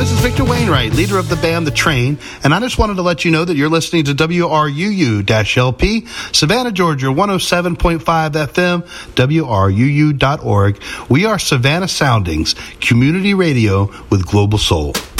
this is Victor Wainwright, leader of the band The Train, and I just wanted to let you know that you're listening to WRUU-LP, Savannah, Georgia, 107.5 FM, WRUU.org. We are Savannah Soundings, community radio with global soul.